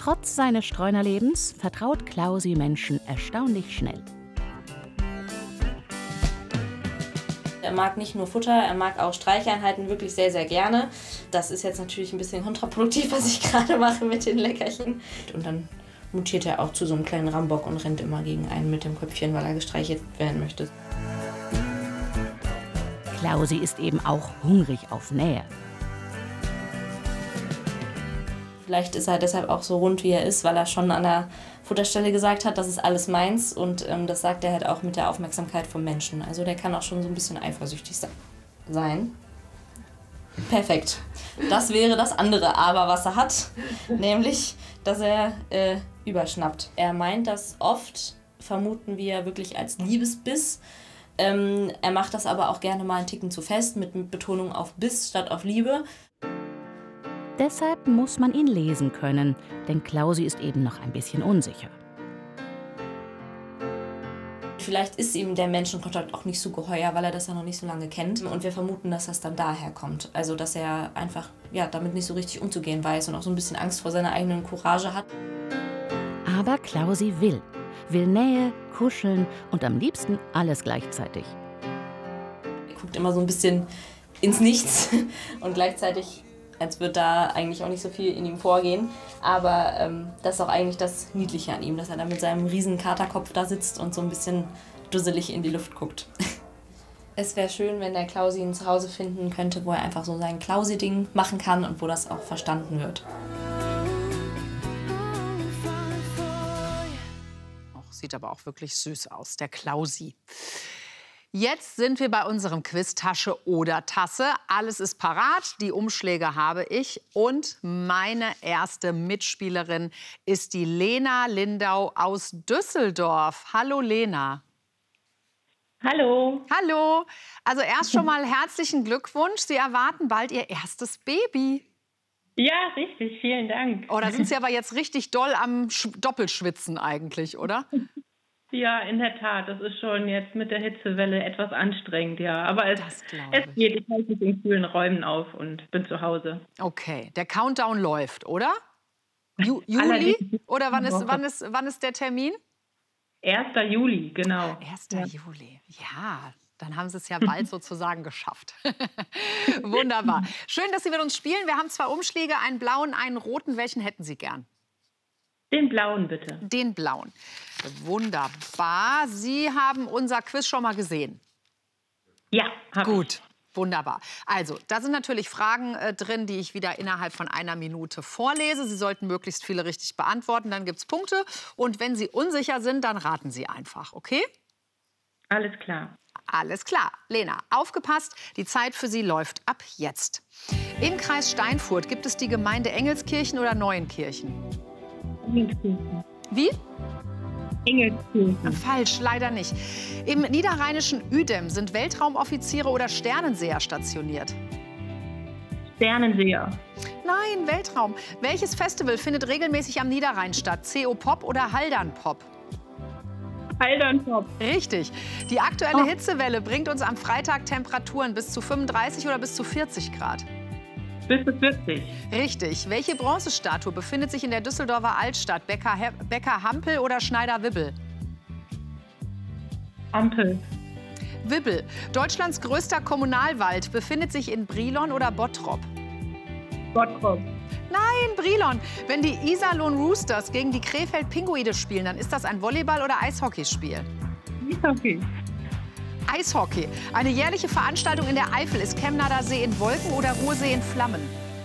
Trotz seines Streunerlebens vertraut Klausi Menschen erstaunlich schnell. Er mag nicht nur Futter, er mag auch Streicheinheiten wirklich sehr, sehr gerne. Das ist jetzt natürlich ein bisschen kontraproduktiv, was ich gerade mache mit den Leckerchen. Und dann mutiert er auch zu so einem kleinen Rambock und rennt immer gegen einen mit dem Köpfchen, weil er gestreichelt werden möchte. Klausi ist eben auch hungrig auf Nähe. Vielleicht ist er deshalb auch so rund, wie er ist, weil er schon an der Futterstelle gesagt hat, das ist alles meins. Und das sagt er halt auch mit der Aufmerksamkeit vom Menschen. Also der kann auch schon so ein bisschen eifersüchtig sein. Perfekt. Das wäre das andere Aber, was er hat, nämlich, dass er überschnappt. Er meint das oft, vermuten wir, wirklich als Liebesbiss. Er macht das aber auch gerne mal einen Ticken zu fest, mit Betonung auf Biss statt auf Liebe. Deshalb muss man ihn lesen können, denn Klausi ist eben noch ein bisschen unsicher. Vielleicht ist ihm der Menschenkontakt auch nicht so geheuer, weil er das ja noch nicht so lange kennt. Und wir vermuten, dass das dann daher kommt. Also, dass er einfach damit nicht so richtig umzugehen weiß und auch so ein bisschen Angst vor seiner eigenen Courage hat. Aber Klausi will Nähe, kuscheln und am liebsten alles gleichzeitig. Er guckt immer so ein bisschen ins Nichts und gleichzeitig, als würde da eigentlich auch nicht so viel in ihm vorgehen. Aber das ist auch eigentlich das Niedliche an ihm, dass er da mit seinem riesen Katerkopf da sitzt und so ein bisschen dusselig in die Luft guckt. Es wäre schön, wenn der Klausi ein Zuhause finden könnte, wo er einfach so sein Klausi-Ding machen kann und wo das auch verstanden wird. Sieht aber auch wirklich süß aus, der Klausi. Jetzt sind wir bei unserem Quiz Tasche oder Tasse. Alles ist parat, die Umschläge habe ich. Und meine erste Mitspielerin ist die Lena Lindau aus Düsseldorf. Hallo Lena. Hallo. Hallo. Also erst schon mal herzlichen Glückwunsch. Sie erwarten bald Ihr erstes Baby. Ja, richtig. Vielen Dank. Oh, da sind Sie aber jetzt richtig doll am Doppelschwitzen eigentlich, oder? Ja, in der Tat. Das ist schon jetzt mit der Hitzewelle etwas anstrengend, ja. Aber es geht. Ich halte mich in kühlen Räumen auf und bin zu Hause. Okay, der Countdown läuft, oder? Juli? Oder wann ist der Termin? 1. Juli, genau. 1. Juli, ja. Dann haben Sie es ja bald sozusagen geschafft. Wunderbar. Schön, dass Sie mit uns spielen. Wir haben 2 Umschläge, einen blauen, einen roten. Welchen hätten Sie gern? Den blauen, bitte. Den blauen. Wunderbar. Sie haben unser Quiz schon mal gesehen? Ja, habe ich. Gut. Wunderbar. Also, da sind natürlich Fragen drin, die ich wieder innerhalb von 1 Minute vorlese. Sie sollten möglichst viele richtig beantworten, dann gibt es Punkte. Und wenn Sie unsicher sind, dann raten Sie einfach, okay? Alles klar. Alles klar. Lena, aufgepasst, die Zeit für Sie läuft ab jetzt. Im Kreis Steinfurt gibt es die Gemeinde Engelskirchen oder Neuenkirchen? Engelskirchen. Wie? Engelskirchen. Falsch, leider nicht. Im niederrheinischen Uedem sind Weltraumoffiziere oder Sternenseher stationiert? Sternenseher. Nein, Weltraum. Welches Festival findet regelmäßig am Niederrhein statt? CO Pop oder Haldern Pop? Haldern Pop. Richtig. Die aktuelle Hitzewelle bringt uns am Freitag Temperaturen bis zu 35 oder bis zu 40 Grad. Bis zu 40. Richtig. Welche Bronzestatue befindet sich in der Düsseldorfer Altstadt? Becker Hampel oder Schneider Wibbel? Ampel. Wibbel. Deutschlands größter Kommunalwald befindet sich in Brilon oder Bottrop? Bottrop. Nein, Brilon. Wenn die Iserlohn Roosters gegen die Krefeld Pinguide spielen, dann ist das ein Volleyball- oder Eishockeyspiel? Eishockey. Eishockey. Eine jährliche Veranstaltung in der Eifel ist Kemnader See in Wolken oder Ruhrsee in Flammen?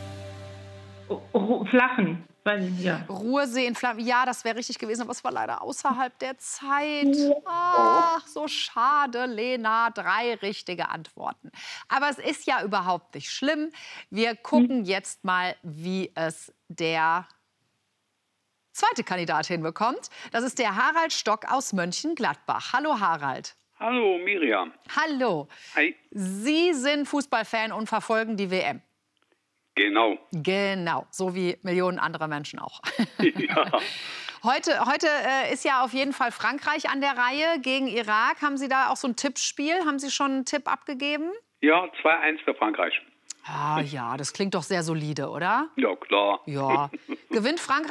Flachen. Ja. Ruhrsee in Flammen. Ja, das wäre richtig gewesen, aber es war leider außerhalb der Zeit. Ach, so schade, Lena. 3 richtige Antworten. Aber es ist ja überhaupt nicht schlimm. Wir gucken jetzt mal, wie es der zweite Kandidat hinbekommt. Das ist der Harald Stock aus Mönchengladbach. Hallo, Harald. Hallo, Miriam. Hallo. Hi. Sie sind Fußballfan und verfolgen die WM. Genau. Genau, so wie Millionen andere Menschen auch. Ja. Heute ist ja auf jeden Fall Frankreich an der Reihe gegen Irak. Haben Sie da auch so ein Tippspiel? Haben Sie schon einen Tipp abgegeben? Ja, 2-1 für Frankreich. Ah ja, das klingt doch sehr solide, oder? Ja, klar. Ja. Gewinnt Frankreich